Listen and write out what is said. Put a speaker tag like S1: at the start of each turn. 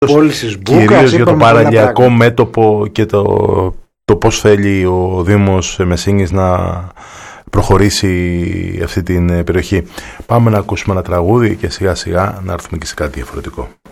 S1: πώλησης Μπούκας.
S2: Κυρίως για το παραλιακό μέτωπο και το πώς θέλει ο Δήμος Μεσίνης να προχωρήσει αυτή την περιοχή. Πάμε να ακούσουμε ένα τραγούδι και σιγά σιγά να έρθουμε και σε κάτι διαφορετικό.